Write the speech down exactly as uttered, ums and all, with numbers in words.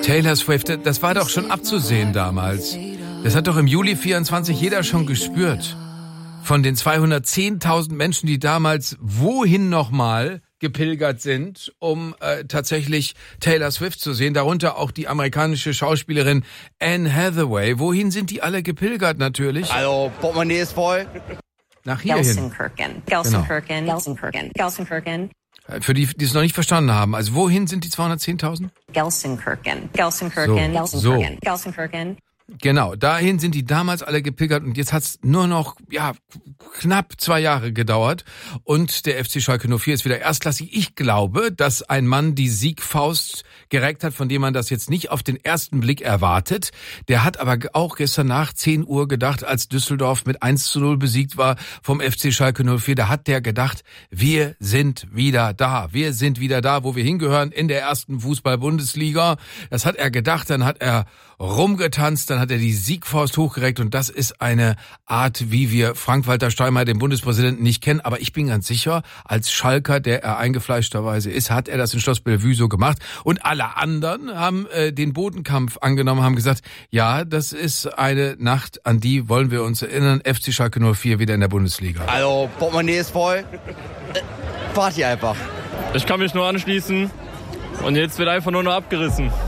Taylor Swift, das war doch schon abzusehen damals. Das hat doch im Juli vierundzwanzig jeder schon gespürt. Von den zweihundertzehntausend Menschen, die damals wohin nochmal gepilgert sind, um äh, tatsächlich Taylor Swift zu sehen, darunter auch die amerikanische Schauspielerin Anne Hathaway. Wohin sind die alle gepilgert natürlich? Also, Portemonnaie ist voll. Nach hierhin. Gelsenkirchen, Gelsenkirchen, Genau. Gelsenkirchen, Gelsenkirchen. Für die, die es noch nicht verstanden haben. Also wohin sind die zweihundertzehntausend? Gelsenkirchen, Gelsenkirchen, So, so. Gelsenkirchen, Gelsenkirchen. Genau, dahin sind die damals alle gepilgert und jetzt hat's nur noch ja knapp zwei Jahre gedauert und der F C Schalke null vier ist wieder erstklassig. Ich glaube, dass ein Mann die Siegfaust gereckt hat, von dem man das jetzt nicht auf den ersten Blick erwartet. Der hat aber auch gestern nach zehn Uhr gedacht, als Düsseldorf mit eins zu null besiegt war vom F C Schalke null vier, da hat der gedacht, wir sind wieder da. Wir sind wieder da, wo wir hingehören, in der ersten Fußball-Bundesliga. Das hat er gedacht, dann hat er rumgetanzt, dann hat er die Siegfaust hochgereckt und das ist eine Art, wie wir Frank-Walter Steinmeier, den Bundespräsidenten, nicht kennen. Aber ich bin ganz sicher, als Schalker, der er eingefleischterweise ist, hat er das in Schloss Bellevue so gemacht. Und alle anderen haben äh, den Bodenkampf angenommen, haben gesagt, ja, das ist eine Nacht, an die wollen wir uns erinnern. F C Schalke null vier wieder in der Bundesliga. Also, Portemonnaie ist voll. Party einfach. Ich kann mich nur anschließen und jetzt wird einfach nur noch abgerissen.